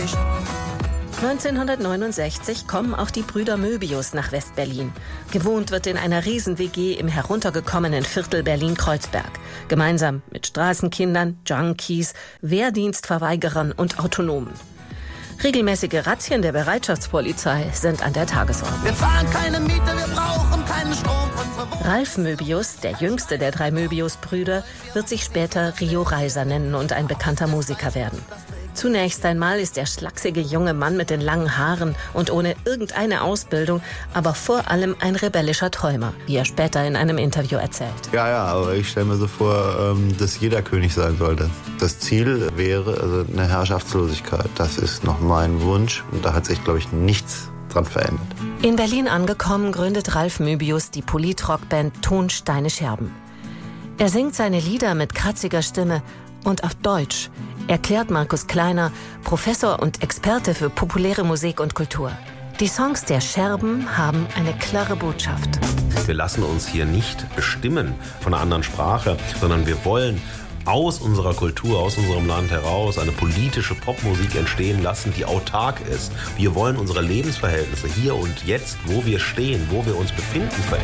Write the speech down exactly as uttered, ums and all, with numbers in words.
neunzehnhundertneunundsechzig kommen auch die Brüder Möbius nach West-Berlin. Gewohnt wird in einer Riesen-W G im heruntergekommenen Viertel Berlin-Kreuzberg. Gemeinsam mit Straßenkindern, Junkies, Wehrdienstverweigerern und Autonomen. Regelmäßige Razzien der Bereitschaftspolizei sind an der Tagesordnung. Wir zahlen keine Miete, wir brauchen keinen Strom. Ralf Möbius, der jüngste der drei Möbius-Brüder, wird sich später Rio Reiser nennen und ein bekannter Musiker werden. Zunächst einmal ist der schlachsige junge Mann mit den langen Haaren und ohne irgendeine Ausbildung, aber vor allem ein rebellischer Träumer, wie er später in einem Interview erzählt. Ja, ja, aber ich stelle mir so vor, dass jeder König sein sollte. Das Ziel wäre also eine Herrschaftslosigkeit. Das ist noch mein Wunsch und da hat sich, glaube ich, nichts dran verändert. In Berlin angekommen, gründet Ralf Möbius die Polit-Rockband Tonsteine Scherben. Er singt seine Lieder mit kratziger Stimme und auf Deutsch, erklärt Markus Kleiner, Professor und Experte für populäre Musik und Kultur. Die Songs der Scherben haben eine klare Botschaft. Wir lassen uns hier nicht bestimmen von einer anderen Sprache, sondern wir wollen aus unserer Kultur, aus unserem Land heraus eine politische Popmusik entstehen lassen, die autark ist. Wir wollen unsere Lebensverhältnisse hier und jetzt, wo wir stehen, wo wir uns befinden, verändern.